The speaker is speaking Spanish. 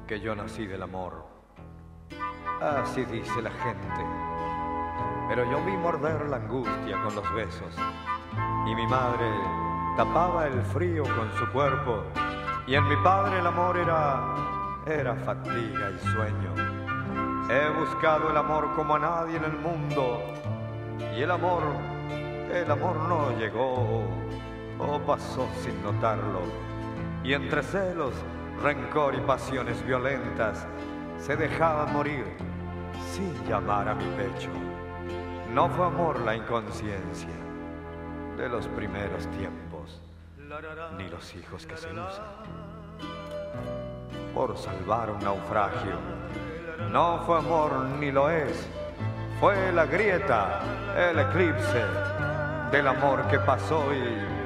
que yo nací del amor. Así dice la gente, pero yo vi morder la angustia con los besos, y mi madre tapaba el frío con su cuerpo, y en mi padre el amor era fatiga y sueño. He buscado el amor como a nadie en el mundo, y el amor no llegó o pasó sin notarlo, y entre celos, rencor y pasiones violentas se dejaban morir sin llamar a mi pecho. No fue amor la inconsciencia de los primeros tiempos, ni los hijos que se usan por salvar un naufragio. No fue amor ni lo es, fue la grieta, el eclipse del amor que pasó y